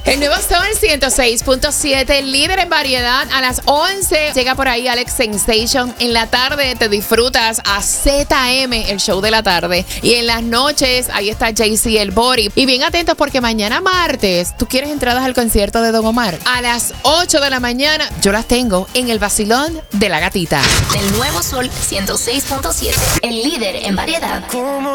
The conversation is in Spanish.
El nuevo Sol 106.7, líder en variedad. A las 11 llega por ahí Alex Sensation. En la tarde te disfrutas a ZM, el show de la tarde. Y en las noches, ahí está JC El Bori. Y bien atentos porque mañana martes, ¿tú quieres entradas al concierto de Don Omar? A las 8 de la mañana, yo las tengo en el vacilón de la gatita. El nuevo Sol 106.7, el líder en variedad.